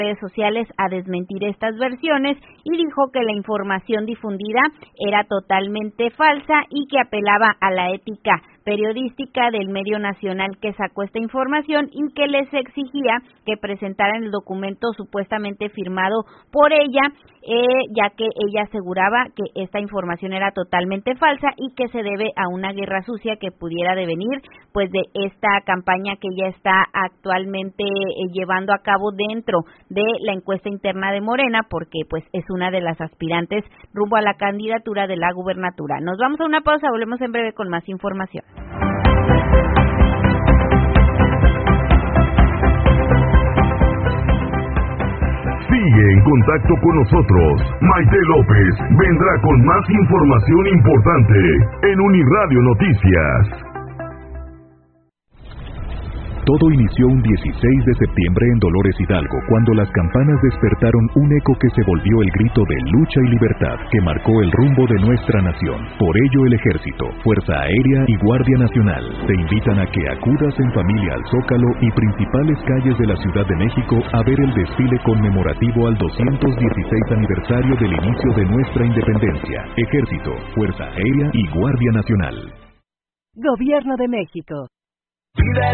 redes sociales a desmentir estas versiones y dijo que la información difundida era totalmente falsa y que apelaba a la ética periodística del medio nacional que sacó esta información y que les exigía que presentaran el documento supuestamente firmado por ella, ya que ella aseguraba que esta información era totalmente falsa y que se debe a una guerra sucia que pudiera devenir pues de esta campaña que ella está actualmente llevando a cabo dentro de la encuesta interna de Morena, porque pues es una de las aspirantes rumbo a la candidatura de la gubernatura. Nos vamos a una pausa, volvemos en breve con más información. Sigue en contacto con nosotros. Maite López vendrá con más información importante en Uniradio Noticias. Todo inició un 16 de septiembre en Dolores Hidalgo, cuando las campanas despertaron un eco que se volvió el grito de lucha y libertad que marcó el rumbo de nuestra nación. Por ello, el Ejército, Fuerza Aérea y Guardia Nacional te invitan a que acudas en familia al Zócalo y principales calles de la Ciudad de México a ver el desfile conmemorativo al 216 aniversario del inicio de nuestra independencia. Ejército, Fuerza Aérea y Guardia Nacional. Gobierno de México.